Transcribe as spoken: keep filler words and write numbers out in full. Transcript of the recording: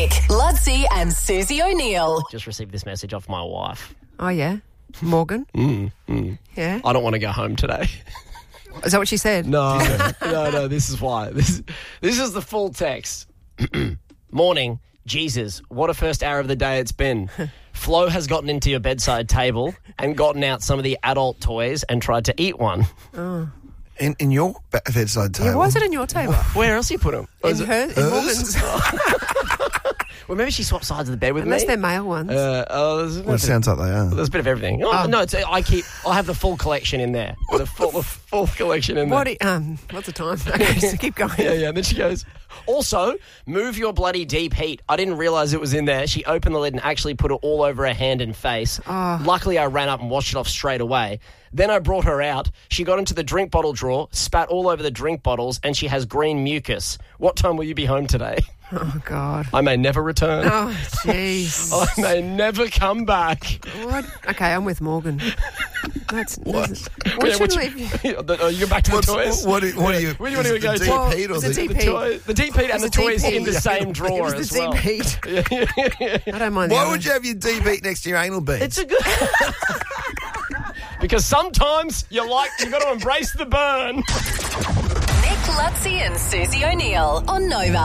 Nick, Ludsey and Susie O'Neill. Just received this message off my wife. Oh, yeah? Morgan? Mm, mm. Yeah? I don't want to go home today. Is that what she said? No, no, no, this is why. This, this is the full text. Morning. Jesus, what a first hour of the day it's been. Flo has gotten into your bedside table and gotten out some of the adult toys and tried to eat one. Oh. In, in your bedside table? Yeah, why is it in your table? Where else you put them? In, her, in Morgan's. Well, maybe she swapped sides of the bed with Unless me. they're male ones. Uh, oh, there's, Well, it sounds like they are. there's a bit of everything. Oh, Oh. No, it's, I keep. I have the full collection in there. The full, the full collection in there. What? do- Um, what's the time? Okay, so keep going. Yeah, yeah. And then she goes, also, move your bloody deep heat. I didn't realise it was in there. She opened the lid and actually put it all over her hand and face. Oh. Luckily, I ran up and washed it off straight away. Then I brought her out. She got into the drink bottle drawer, spat all over the drink bottles, and she has green mucus. What time will you be home today? Oh, God. I may never return. Oh, jeez. I may never come back. What? Okay, I'm with Morgan. That's... What? That's, Yeah, what should what's- we... Oh, you go back to the What's, toys? what, do- what do you... Where do you want is to it go the to? deep Well, heat or it's the... a deep The, heat. toy, the deep heat and the It's a deep toys heat. in the same It drawer was the as deep well. heat. Yeah, yeah, yeah. I don't mind the Why other would you have your deep heat next to your anal beads? It's a good... Because sometimes you like, you got to embrace the burn. Nick, Ludsey and Susie O'Neill on Nova.